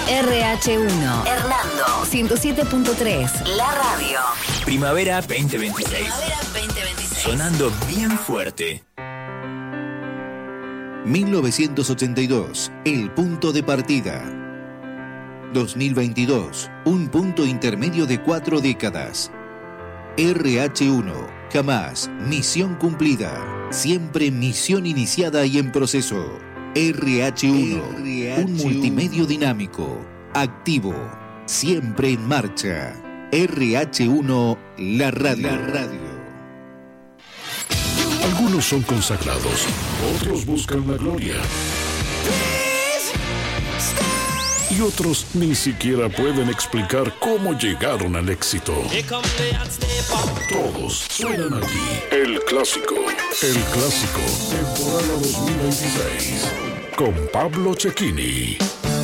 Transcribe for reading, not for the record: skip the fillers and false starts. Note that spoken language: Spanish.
RH1. Hernando. 107.3. La radio. Primavera 2026. Primavera 2026. Sonando bien fuerte. 1982, el punto de partida. 2022, un punto intermedio de 4 décadas. RH1, jamás misión cumplida, siempre misión iniciada y en proceso. RH1, un multimedio dinámico, activo, siempre en marcha. RH1, la radio. Algunos son consagrados, otros buscan la gloria. Y otros ni siquiera pueden explicar cómo llegaron al éxito. Todos suenan aquí. El Clásico, temporada 2026, con Pablo Cecchini.